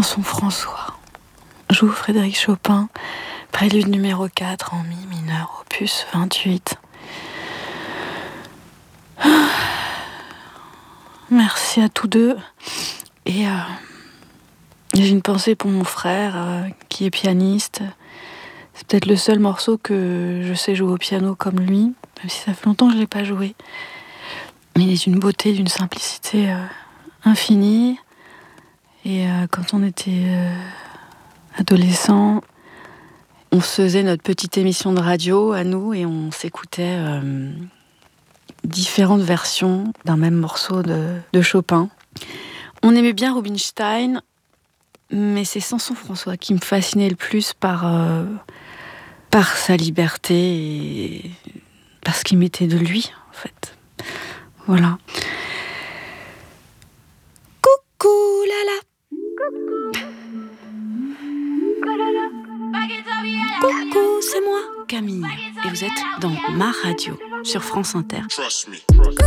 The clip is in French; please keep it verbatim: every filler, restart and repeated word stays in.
Samson François. Joue Frédéric Chopin, prélude numéro quatre en mi mineur, opus vingt-huit. Merci à tous deux. Et euh, j'ai une pensée pour mon frère euh, qui est pianiste. C'est peut-être le seul morceau que je sais jouer au piano comme lui, même si ça fait longtemps que je ne l'ai pas joué. Mais il est d'une beauté, d'une simplicité euh, infinie. Et euh, quand on était euh, adolescent, on se faisait notre petite émission de radio à nous et on s'écoutait euh, différentes versions d'un même morceau de, de Chopin. On aimait bien Rubinstein, mais c'est Samson François qui me fascinait le plus par, euh, par sa liberté et parce qu'il mettait de lui, en fait. Voilà. Coucou, Lala. Coucou, c'est moi, Camille, et vous êtes dans Ma Radio sur France Inter.